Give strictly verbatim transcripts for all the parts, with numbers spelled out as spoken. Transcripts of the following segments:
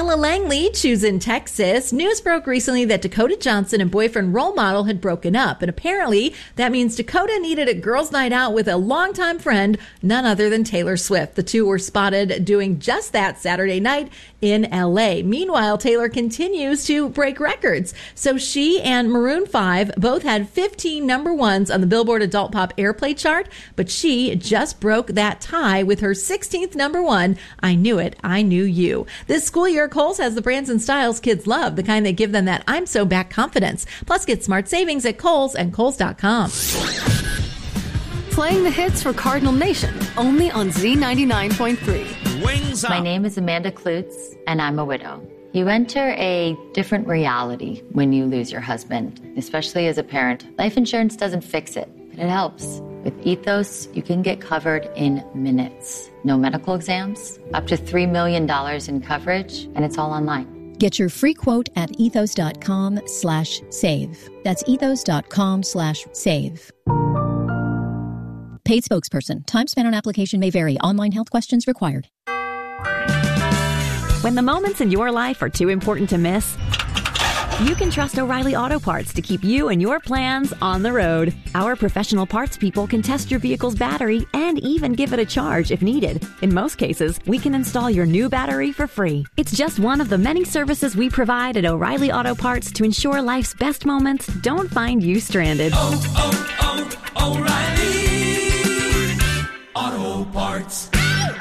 Ella Langley chews in Texas. News broke recently that Dakota Johnson and boyfriend role model had broken up. And apparently that means Dakota needed a girls' night out with a longtime friend, none other than Taylor Swift. The two were spotted doing just that Saturday night in L A. Meanwhile, Taylor continues to break records. So she and Maroon five both had fifteen number ones on the Billboard Adult Pop Airplay chart, but she just broke that tie with her sixteenth number one, I Knew It, I Knew You. This school year, Kohl's has the brands and styles kids love, the kind that give them that I'm so back confidence. Plus, get smart savings at Kohl's and Kohl's dot com. Playing the hits for Cardinal Nation, only on Z ninety-nine point three. Wings up. My name is Amanda Klutz, and I'm a widow. You enter a different reality when you lose your husband, especially as a parent. Life insurance doesn't fix it, but it helps. With Ethos, you can get covered in minutes. No medical exams, up to three million dollars in coverage, and it's all online. Get your free quote at ethos.com slash save. That's ethos.com slash save. Paid spokesperson. Time spent on application may vary. Online health questions required. When the moments in your life are too important to miss, you can trust O'Reilly Auto Parts to keep you and your plans on the road. Our professional parts people can test your vehicle's battery and even give it a charge if needed. In most cases, we can install your new battery for free. It's just one of the many services we provide at O'Reilly Auto Parts to ensure life's best moments don't find you stranded. Oh, oh, oh, O'Reilly Auto Parts.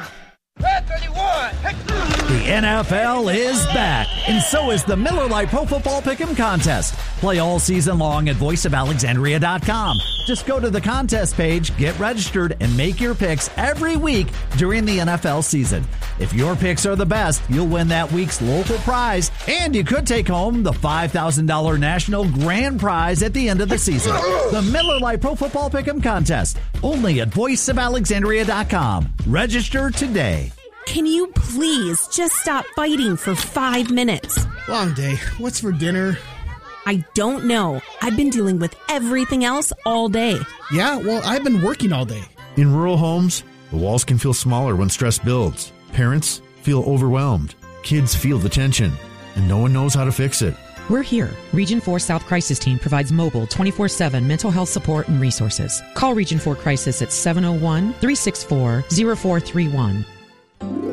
The N F L is back, and so is the Miller Lite Pro Football Pick'em Contest. Play all season long at voice of alexandria dot com. Just go to the contest page, get registered, and make your picks every week during the N F L season. If your picks are the best, you'll win that week's local prize, and you could take home the five thousand dollars national grand prize at the end of the season. The Miller Lite Pro Football Pick'em Contest, only at voice of alexandria dot com. Register today. Can you please just stop fighting for five minutes? Long day. What's for dinner? I don't know. I've been dealing with everything else all day. Yeah, well, I've been working all day. In rural homes, the walls can feel smaller when stress builds. Parents feel overwhelmed. Kids feel the tension, and no one knows how to fix it. We're here. Region four South Crisis Team provides mobile twenty-four seven mental health support and resources. Call Region four Crisis at seven oh one, three six four, oh four three one.